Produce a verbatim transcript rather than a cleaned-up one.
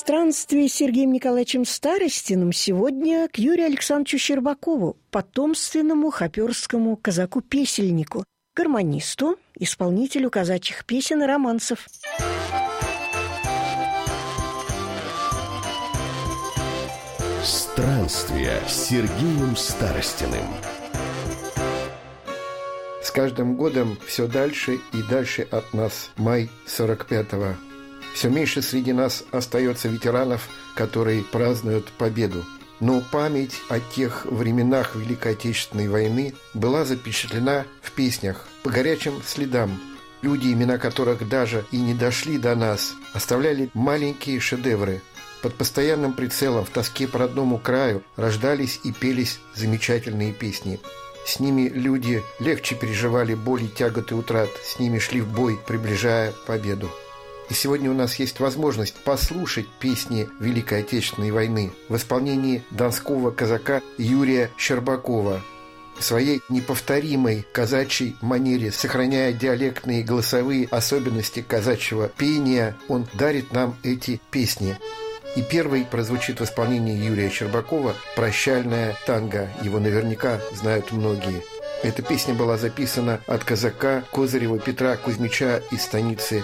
странстве с Сергеем Николаевичем Старостиным сегодня к Юрию Александровичу Щербакову, потомственному хоперскому казаку-песельнику, гармонисту, исполнителю казачьих песен и романсов. Странствия с Сергеем Старостиным. С каждым годом все дальше и дальше от нас май сорок пятого. Все меньше среди нас остается ветеранов, которые празднуют победу. Но память о тех временах Великой Отечественной войны была запечатлена в песнях по горячим следам. Люди, имена которых даже и не дошли до нас, оставляли маленькие шедевры. Под постоянным прицелом в тоске по родному краю рождались и пелись замечательные песни. С ними люди легче переживали боль и тяготы утрат, с ними шли в бой, приближая победу. И сегодня у нас есть возможность послушать песни Великой Отечественной войны в исполнении донского казака Юрия Щербакова. В своей неповторимой казачьей манере, сохраняя диалектные и голосовые особенности казачьего пения, он дарит нам эти песни. И первый прозвучит в исполнении Юрия Щербакова «Прощальная танго». Его наверняка знают многие. Эта песня была записана от казака Козырева Петра Кузьмича из станицы